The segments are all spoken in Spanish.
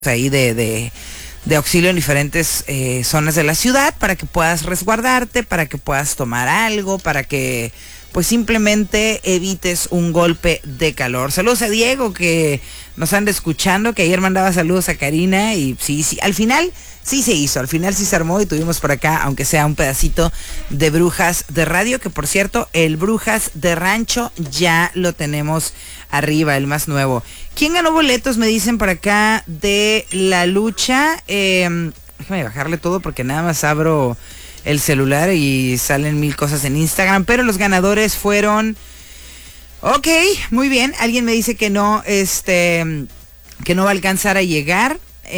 ahí de auxilio en diferentes zonas de la ciudad para que puedas resguardarte, para que puedas tomar algo, para que pues simplemente evites un golpe de calor. Saludos a Diego, que nos anda escuchando, que ayer mandaba saludos a Karina, y sí, al final sí se hizo, al final sí se armó y tuvimos por acá, aunque sea un pedacito de Brujas de Radio, que por cierto, el Brujas de Rancho ya lo tenemos arriba, el más nuevo. ¿Quién ganó boletos? Me dicen por acá de la lucha. Déjame bajarle todo porque nada más abro el celular y salen mil cosas en Instagram, pero los ganadores fueron... Ok, muy bien. Alguien me dice que no, que no va a alcanzar a llegar.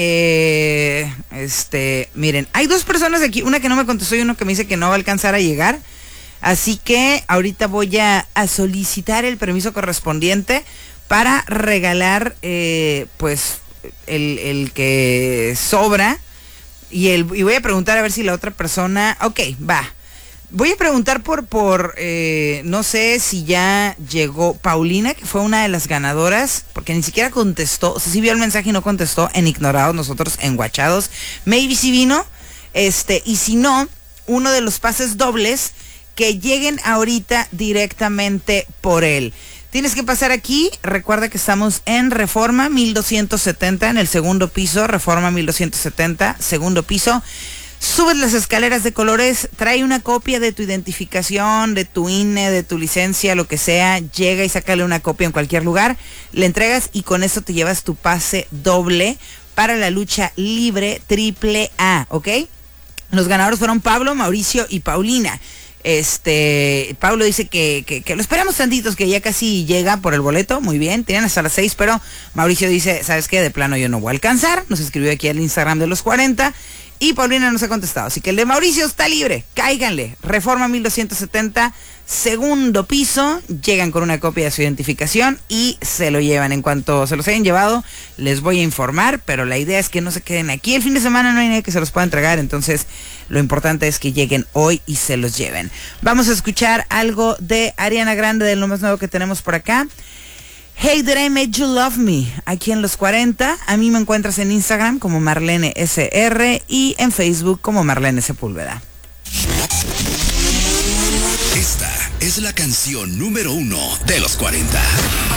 Miren, hay dos personas aquí, una que no me contestó y uno que me dice que no va a alcanzar a llegar. Así que ahorita voy a solicitar el permiso correspondiente para regalar, pues, el que sobra. Y voy a preguntar a ver si la otra persona... Ok, va. Voy a preguntar por no sé si ya llegó Paulina, que fue una de las ganadoras, porque ni siquiera contestó. O sea, sí vio el mensaje y no contestó, en ignorados, nosotros en guachados. Maybe si vino, y si no, uno de los pases dobles que lleguen ahorita directamente por él. Tienes que pasar aquí, recuerda que estamos en Reforma 1270, en el segundo piso, Reforma 1270, segundo piso. Subes las escaleras de colores, trae una copia de tu identificación, de tu INE, de tu licencia, lo que sea, llega y sácale una copia en cualquier lugar, le entregas y con eso te llevas tu pase doble para la lucha libre AAA, ¿ok? Los ganadores fueron Pablo, Mauricio y Paulina. Pablo dice que lo esperamos tantitos, que ya casi llega por el boleto. Muy bien, tienen hasta las 6, pero Mauricio dice, ¿sabes qué? De plano yo no voy a alcanzar. Nos escribió aquí al Instagram de los 40 y Paulina nos ha contestado. Así que el de Mauricio está libre, cáiganle. Reforma 1270, segundo piso. Llegan con una copia de su identificación y se lo llevan. En cuanto se los hayan llevado, les voy a informar, pero la idea es que no se queden aquí. El fin de semana no hay nadie que se los pueda entregar, entonces lo importante es que lleguen hoy y se los lleven. Vamos a escuchar algo de Ariana Grande, de lo más nuevo que tenemos por acá. Hey, Did I Make You Love Me? Aquí en los 40. A mí me encuentras en Instagram como Marlene SR y en Facebook como Marlene Sepúlveda. Esta es la canción número 1 de los 40.